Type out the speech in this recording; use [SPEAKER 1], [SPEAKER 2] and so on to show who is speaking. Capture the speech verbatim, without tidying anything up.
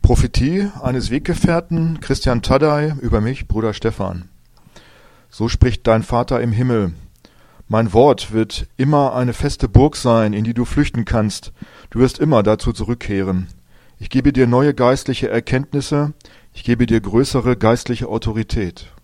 [SPEAKER 1] Prophetie eines Weggefährten, Christian Taddei, über mich, Bruder Stefan. So spricht dein Vater im Himmel. Mein Wort wird immer eine feste Burg sein, in die du flüchten kannst. Du wirst immer dazu zurückkehren. Ich gebe dir neue geistliche Erkenntnisse, ich gebe dir größere geistliche Autorität.